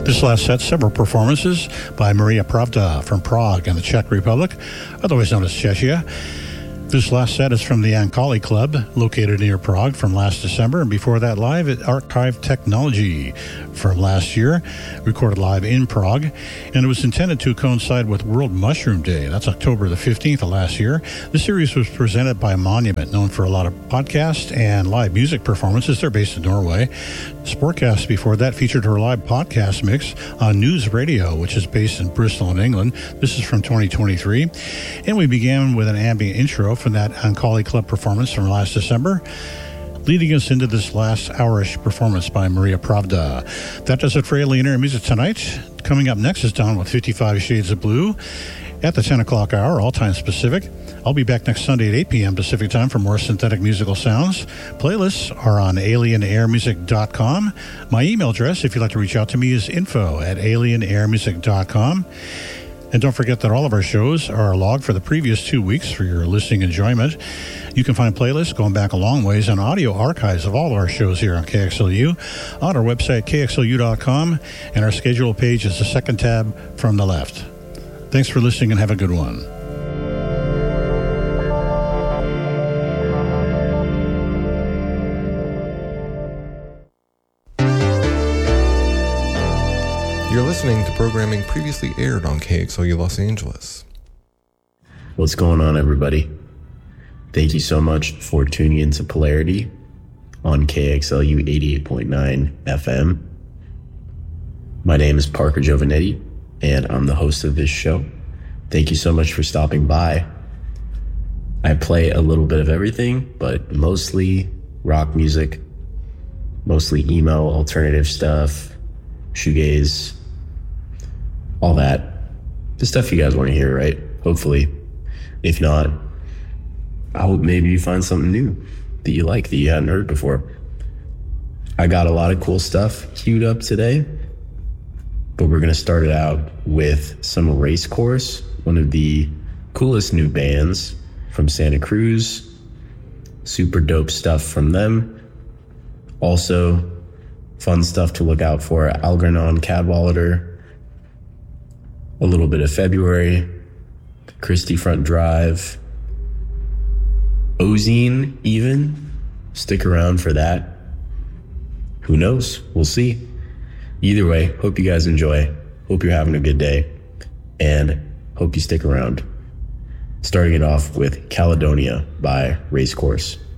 This last set, several performances by Maria Pravda from Prague and the Czech Republic, otherwise known as Czechia. This last set is from the Ankali Club, located near Prague, from last December, and before that live at Archive Technology from last year, recorded live in Prague, and it was intended to coincide with World Mushroom Day. That's October the 15th of last year. The series was presented by Monument, known for a lot of podcast and live music performances. They're based in Norway. Sportcast before that featured her live podcast mix on News Radio, which is based in Bristol in England. This is from 2023. And we began with an ambient intro from that Ankali Club performance from last December, leading us into this last hour-ish performance by Maria Pravda. That does it for Alien Air Music tonight. Coming up next is Dawn with 55 Shades of Blue at the 10 o'clock hour, all times Pacific. I'll be back next Sunday at 8 p.m. Pacific time for more synthetic musical sounds. Playlists are on alienairmusic.com. My email address, if you'd like to reach out to me, is info@alienairmusic.com. And don't forget that all of our shows are logged for the previous 2 weeks for your listening enjoyment. You can find playlists going back a long ways and audio archives of all of our shows here on KXLU on our website, kxlu.com, and our schedule page is the second tab from the left. Thanks for listening and have a good one. You're listening to programming previously aired on KXLU Los Angeles. What's going on, everybody? Thank you so much for tuning into Polarity on KXLU 88.9 FM. My name is Parker Giovanetti, and I'm the host of this show. Thank you so much for stopping by. I play a little bit of everything, but mostly rock music, mostly emo, alternative stuff, shoegaze, all that. The stuff you guys want to hear, right? Hopefully. If not, I hope maybe you find something new that you like, that you hadn't heard before. I got a lot of cool stuff queued up today, but we're going to start it out with some Race Course, one of the coolest new bands from Santa Cruz. Super dope stuff from them. Also, fun stuff to look out for: Algernon Cadwallader, a little bit of February, Christie Front Drive, Ozine even. Stick around for that. Who knows? We'll see. Either way, hope you guys enjoy. Hope you're having a good day, and hope you stick around. Starting it off with Caledonia by Race Course.